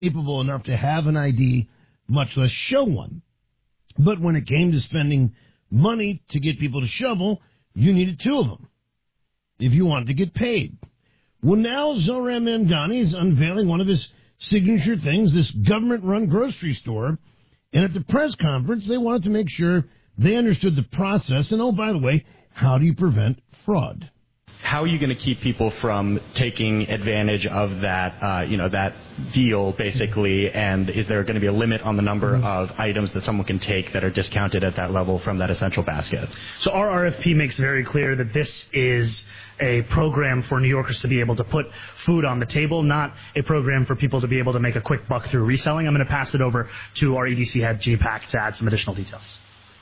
capable enough to have an ID, much less show one. But when it came to spending money to get people to shovel, you needed two of them if you wanted to get paid. Well, now Zohran Mamdani is unveiling one of his signature things, this government-run grocery store. And at the press conference, they wanted to make sure they understood the process. And, oh, by the way, how do you prevent fraud? How are you going to keep people from taking advantage of that, that deal, basically? And is there going to be a limit on the number of items that someone can take that are discounted at that level from that essential basket? So our RFP makes very clear that this is a program for New Yorkers to be able to put food on the table, not a program for people to be able to make a quick buck through reselling. I'm going to pass it over to our EDC head, G. Pack, to add some additional details.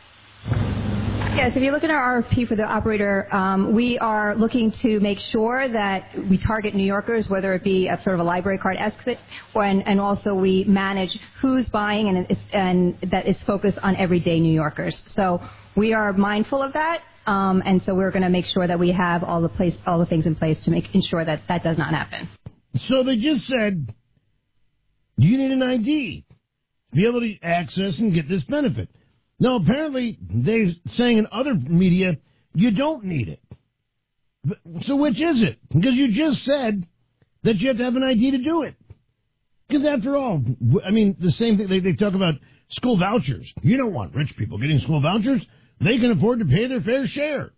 Yes, if you look at our RFP for the operator, we are looking to make sure that we target New Yorkers, whether it be a sort of a library card esque, and also we manage who's buying and that is focused on everyday New Yorkers. So we are mindful of that, and so we're going to make sure that we have all the things in place to ensure that that does not happen. So they just said, you need an ID to be able to access and get this benefit. Now, apparently, they're saying in other media, you don't need it. So which is it? Because you just said that you have to have an ID to do it. Because after all, I mean, the same thing, they talk about school vouchers. You don't want rich people getting school vouchers. They can afford to pay their fair share.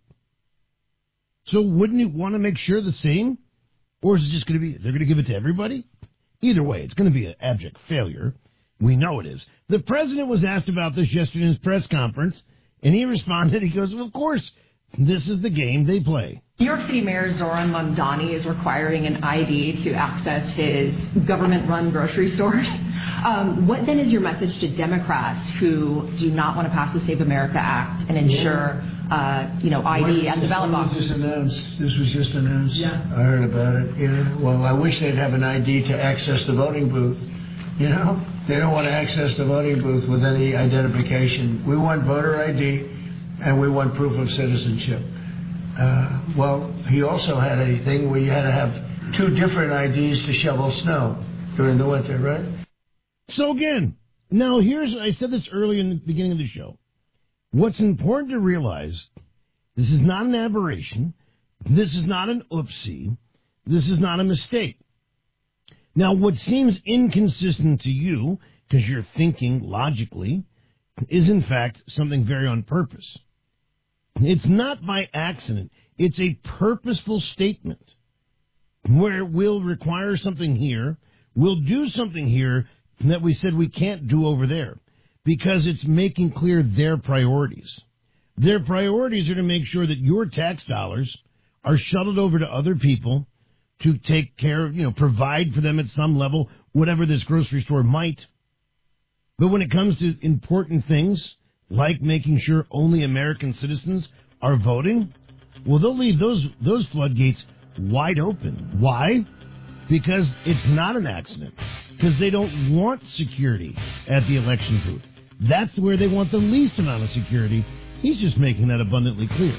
So wouldn't you want to make sure the same? Or is it just going to be, they're going to give it to everybody? Either way, it's going to be an abject failure. We know it is. The president was asked about this yesterday in his press conference, and he responded. He goes, well, of course, this is the game they play. New York City Mayor Zohran Mamdani is requiring an ID to access his government-run grocery stores. What then is your message to Democrats who do not want to pass the Save America Act and ensure, ID at the ballot box? This was just announced. Yeah. I heard about it. Yeah. Well, I wish they'd have an ID to access the voting booth. They don't want to access the voting booth with any identification. We want voter ID, and we want proof of citizenship. Well, he also had a thing where you had to have two different IDs to shovel snow during the winter, right? So again, now I said this early in the beginning of the show. What's important to realize, this is not an aberration. This is not an oopsie. This is not a mistake. Now, what seems inconsistent to you, because you're thinking logically, is in fact something very on purpose. It's not by accident. It's a purposeful statement where we'll require something here, we'll do something here that we said we can't do over there, because it's making clear their priorities. Their priorities are to make sure that your tax dollars are shuttled over to other people to take care of, provide for them at some level, whatever this grocery store might. But when it comes to important things, like making sure only American citizens are voting, well, they'll leave those floodgates wide open. Why? Because it's not an accident. Because they don't want security at the election booth. That's where they want the least amount of security. He's just making that abundantly clear.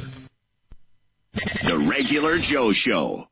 The Regular Joe Show.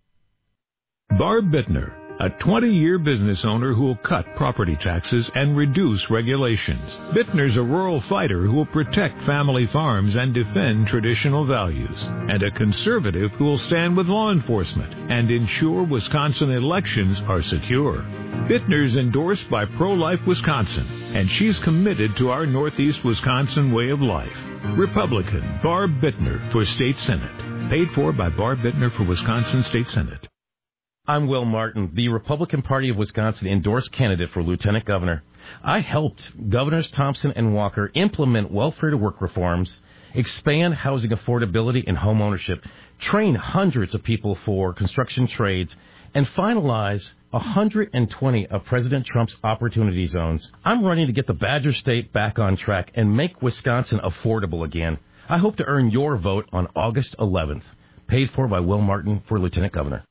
Barb Bittner, a 20-year business owner who will cut property taxes and reduce regulations. Bittner's a rural fighter who will protect family farms and defend traditional values, and a conservative who will stand with law enforcement and ensure Wisconsin elections are secure. Bittner's endorsed by Pro-Life Wisconsin, and she's committed to our Northeast Wisconsin way of life. Republican Barb Bittner for State Senate. Paid for by Barb Bittner for Wisconsin State Senate. I'm Will Martin, the Republican Party of Wisconsin endorsed candidate for Lieutenant Governor. I helped Governors Thompson and Walker implement welfare-to-work reforms, expand housing affordability and home ownership, train hundreds of people for construction trades, and finalize 120 of President Trump's opportunity zones. I'm running to get the Badger State back on track and make Wisconsin affordable again. I hope to earn your vote on August 11th. Paid for by Will Martin for Lieutenant Governor.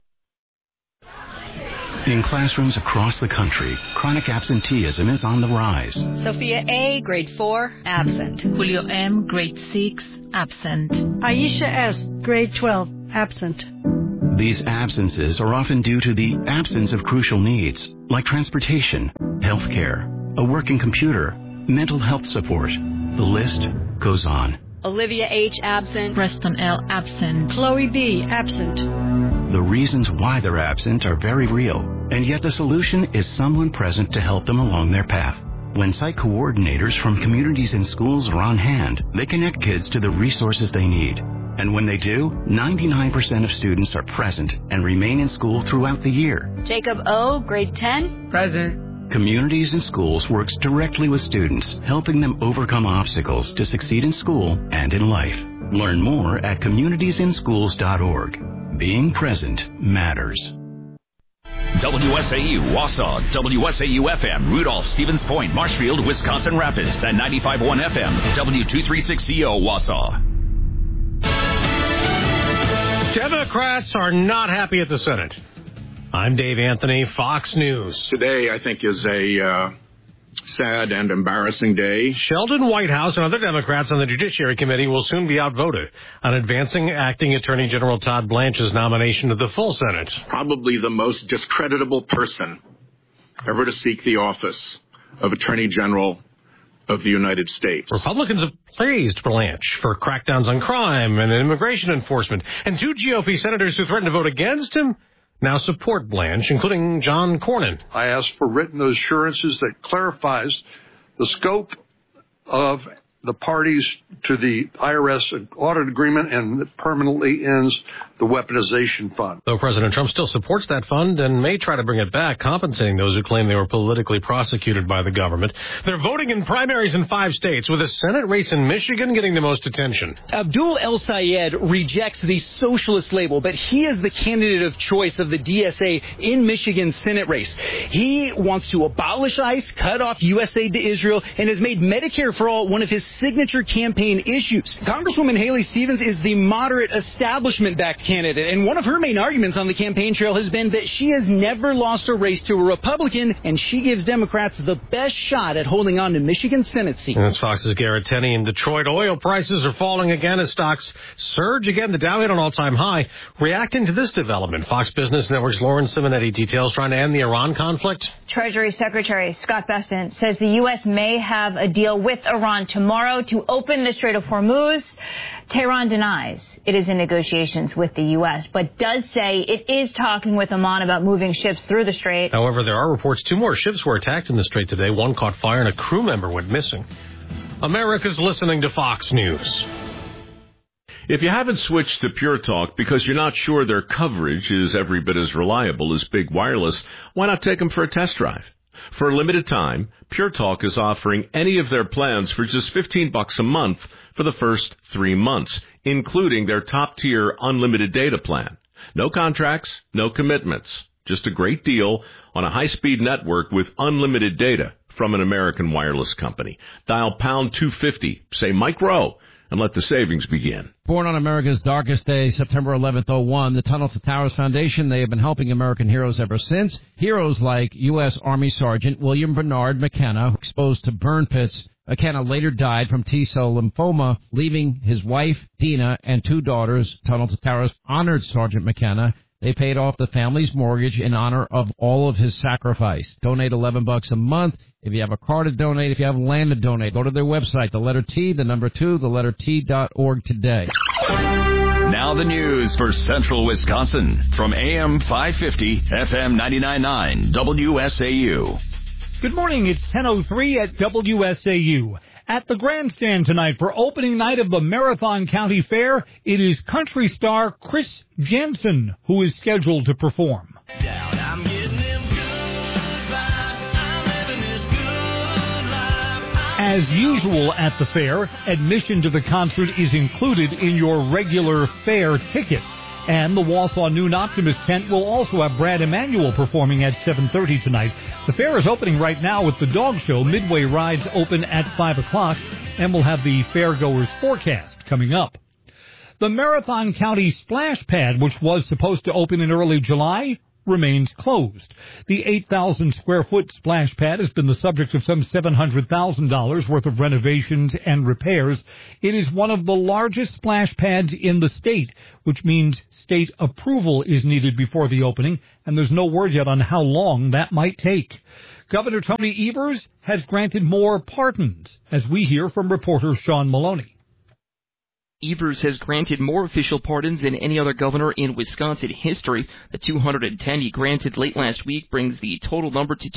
In classrooms across the country, chronic absenteeism is on the rise. Sophia A., grade 4, absent. Julio M., grade 6, absent. Aisha S., grade 12, absent. These absences are often due to the absence of crucial needs, like transportation, health care, a working computer, mental health support. The list goes on. Olivia H. absent. Preston L. absent. Chloe B. absent. The reasons why they're absent are very real, and yet the solution is someone present to help them along their path. When site coordinators from communities and schools are on hand, they connect kids to the resources they need. And when they do, 99% of students are present and remain in school throughout the year. Jacob O., grade 10. Present. Communities and Schools works directly with students, helping them overcome obstacles to succeed in school and in life. Learn more at communitiesandschools.org. Being present matters. WSAU, Wausau, WSAU-FM, Rudolph, Stevens Point, Marshfield, Wisconsin Rapids, and 95.1 FM, W236CO, Wausau. Democrats are not happy at the Senate. I'm Dave Anthony, Fox News. Today, I think, is a sad and embarrassing day. Sheldon Whitehouse and other Democrats on the Judiciary Committee will soon be outvoted on advancing acting Attorney General Todd Blanche's nomination to the full Senate. Probably the most discreditable person ever to seek the office of Attorney General of the United States. Republicans have praised Blanche for crackdowns on crime and immigration enforcement, and 2 GOP senators who threatened to vote against him now support Blanche, including John Cornyn. I asked for written assurances that clarifies the scope of the parties to the IRS audit agreement and that permanently ends the weaponization fund. Though President Trump still supports that fund and may try to bring it back, compensating those who claim they were politically prosecuted by the government. They're voting in primaries in 5 states, with a Senate race in Michigan getting the most attention. Abdul El-Sayed rejects the socialist label, but he is the candidate of choice of the DSA in Michigan's Senate race. He wants to abolish ICE, cut off U.S. aid to Israel, and has made Medicare for All one of his signature campaign issues. Congresswoman Haley Stevens is the moderate establishment-backed candidate, and one of her main arguments on the campaign trail has been that she has never lost a race to a Republican, and she gives Democrats the best shot at holding on to Michigan's Senate seat. And that's Fox's Garrett Tenney. In Detroit, oil prices are falling again as stocks surge again. The Dow hit an all-time high. Reacting to this development, Fox Business Network's Lauren Simonetti details trying to end the Iran conflict. Treasury Secretary Scott Bessent says the U.S. may have a deal with Iran tomorrow to open the Strait of Hormuz. Tehran denies it is in negotiations with the U.S., but does say it is talking with Oman about moving ships through the strait. However, there are reports 2 more ships were attacked in the strait today. One caught fire and a crew member went missing. America's listening to Fox News. If you haven't switched to Pure Talk because you're not sure their coverage is every bit as reliable as Big Wireless, why not take them for a test drive? For a limited time, Pure Talk is offering any of their plans for just $15 a month for the first 3 months, including their top-tier unlimited data plan. No contracts, no commitments. Just a great deal on a high-speed network with unlimited data from an American wireless company. Dial pound 250, say Mike Rowe, and let the savings begin. Born on America's darkest day, September 11th, 01, the Tunnel to Towers Foundation, they have been helping American heroes ever since. Heroes like U.S. Army Sergeant William Bernard McKenna, exposed to burn pits. McKenna later died from T-cell lymphoma, leaving his wife, Dina, and 2 daughters. Tunnel to Towers honored Sergeant McKenna. They paid off the family's mortgage in honor of all of his sacrifice. Donate $11 a month. If you have a car to donate, if you have land to donate, go to their website, the letter T, the number 2, the letter T.org today. Now the news for Central Wisconsin from AM 550, FM 99.9, WSAU. Good morning. It's 10:03 at WSAU. At the grandstand tonight for opening night of the Marathon County Fair, it is country star Chris Jensen who is scheduled to perform. As usual at the fair, admission to the concert is included in your regular fair ticket. And the Wausau Noon Optimist tent will also have Brad Emanuel performing at 7:30 tonight. The fair is opening right now with the dog show. Midway rides open at 5 o'clock, and we'll have the fairgoers forecast coming up. The Marathon County Splash Pad, which was supposed to open in early July, remains closed. The 8,000 square foot splash pad has been the subject of some $700,000 worth of renovations and repairs. It is one of the largest splash pads in the state, which means state approval is needed before the opening, and there's no word yet on how long that might take. Governor Tony Evers has granted more pardons, as we hear from reporter Sean Maloney. Evers has granted more official pardons than any other governor in Wisconsin history. The 210 he granted late last week brings the total number to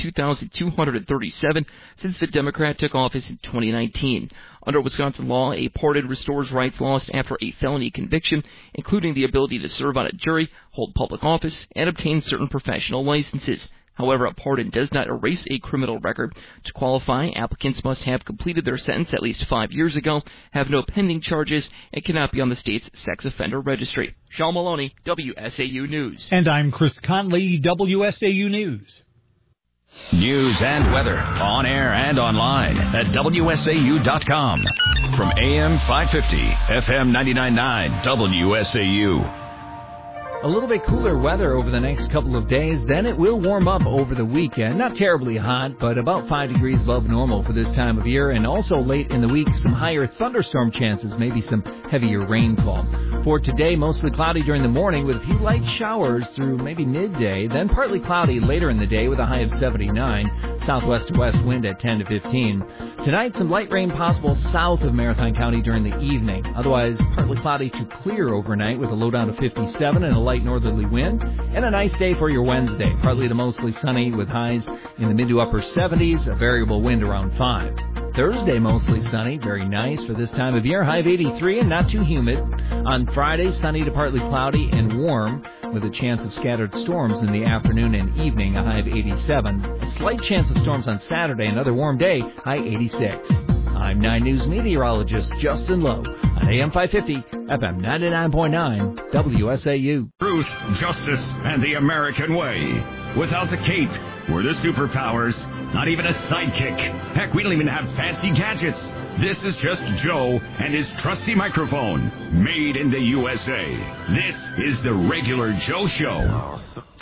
2,237 since the Democrat took office in 2019. Under Wisconsin law, a pardon restores rights lost after a felony conviction, including the ability to serve on a jury, hold public office, and obtain certain professional licenses. However, a pardon does not erase a criminal record. To qualify, applicants must have completed their sentence at least 5 years ago, have no pending charges, and cannot be on the state's sex offender registry. Sean Maloney, WSAU News. And I'm Chris Conley, WSAU News. News and weather on air and online at WSAU.com. From AM 550, FM 99.9, WSAU. A little bit cooler weather over the next couple of days, then it will warm up over the weekend. Not terribly hot, but about 5 degrees above normal for this time of year. And also late in the week, some higher thunderstorm chances, maybe some heavier rainfall. For today, mostly cloudy during the morning with a few light showers through maybe midday. Then partly cloudy later in the day with a high of 79. Southwest to west wind at 10 to 15. Tonight, some light rain possible south of Marathon County during the evening. Otherwise, partly cloudy to clear overnight with a low down to 57 and a light northerly wind. And a nice day for your Wednesday. Partly to mostly sunny with highs in the mid to upper 70s, a variable wind around 5. Thursday, mostly sunny, very nice for this time of year, high of 83 and not too humid. On Friday, sunny to partly cloudy and warm with a chance of scattered storms in the afternoon and evening, a high of 87. A slight chance of storms on Saturday, another warm day, high 86. I'm 9 News meteorologist Justin Lowe on AM 550, FM 99.9, WSAU. Truth, justice, and the American way. Without the cape or the superpowers, not even a sidekick. Heck, we don't even have fancy gadgets. This is just Joe and his trusty microphone, made in the USA. This is the Regular Joe Show.